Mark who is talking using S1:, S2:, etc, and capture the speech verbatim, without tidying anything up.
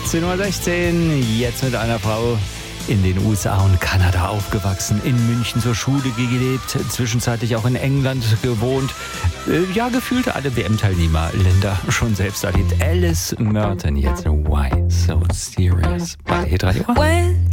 S1: achtzehn Uhr sechzehn, jetzt mit einer Frau in den U S A und Kanada aufgewachsen, in München zur Schule gelebt, zwischenzeitlich auch in England gewohnt. Ja, gefühlt alle W M-Teilnehmer Länder schon selbst erlebt. Alice Merton jetzt, Why So Serious bei Hitradio.